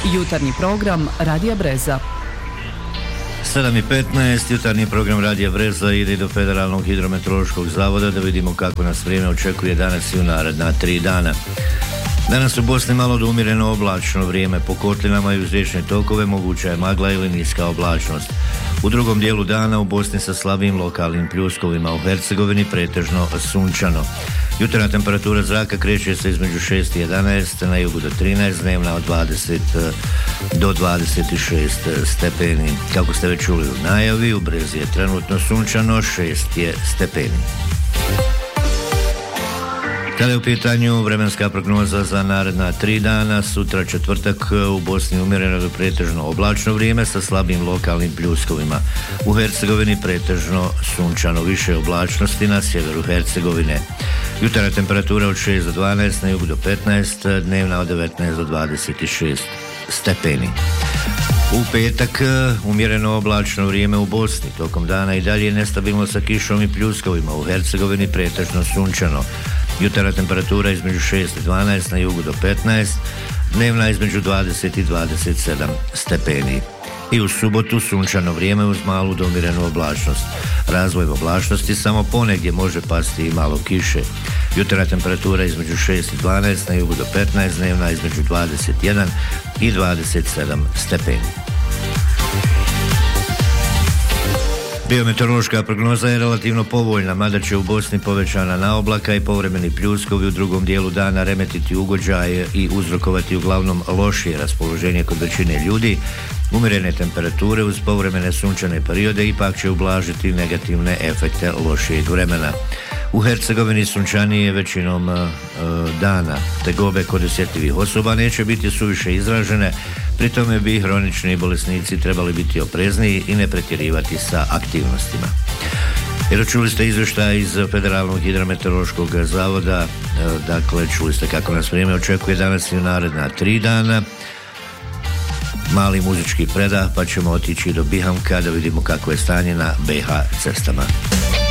Jutarnji program Radija Breza. 7:15, jutarnji program Radija Breza ide do Federalnog hidrometeorološkog zavoda da vidimo kako nas vrijeme očekuje danas i u naredna 3 dana. Danas u Bosni malo do umjereno oblačno vrijeme, po kotlinama i uz riječne tokove moguća je magla ili niska oblačnost. U drugom dijelu dana u Bosni sa slabim lokalnim pljuskovima, u Hercegovini pretežno sunčano. Jutarnja temperatura zraka kreće se između 6 i 11, na jugu do 13, dnevna od 20 do 26 stepeni. Kako ste već čuli u najavi, u Brezi je trenutno sunčano, 6 je stepeni. Kada je u pitanju vremenska prognoza za naredna 3 dana, sutra četvrtak u Bosni umjereno do pretežno oblačno vrijeme sa slabim lokalnim pljuskovima. U Hercegovini pretežno sunčano, više oblačnosti na sjeveru Hercegovine. Jutarnja temperatura od 6 do 12, na jugu do 15, dnevna od 19 do 26 stepeni. U petak umjereno oblačno vrijeme u Bosni, tokom dana i dalje nestabilno sa kišom i pljuskovima, u Hercegovini pretežno sunčano. Jutarnja temperatura između 6 i 12, na jugu do 15, dnevna između 20 i 27 stepeni. I u subotu sunčano vrijeme uz malu do umjerenu oblačnost. Razvoj oblačnosti samo ponegdje može pasti i malo kiše. Jutarnja temperatura između 6 i 12, na jugu do 15, dnevna između 21 i 27 stepeni. Biometeorološka prognoza je relativno povoljna, mada će u Bosni povećana naoblaka i povremeni pljuskovi u drugom dijelu dana remetiti ugođaje i uzrokovati uglavnom lošije raspoloženje kod većine ljudi. Umjerene temperature uz povremene sunčane periode ipak će ublažiti negativne efekte lošijeg vremena. U Hercegovini sunčanije većinom dana, tegobe kod osjetljivih osoba neće biti suviše izražene, pri tome bi hronični bolesnici trebali biti oprezniji i ne pretjerivati sa aktivnostima. Jer čuli ste izvještaj iz Federalnog hidrometeorološkog zavoda, dakle čuli ste kako nas vrijeme očekuje danas i u naredna 3 dana. Mali muzički predah pa ćemo otići do Bihamka da vidimo kako je stanje na BH cestama.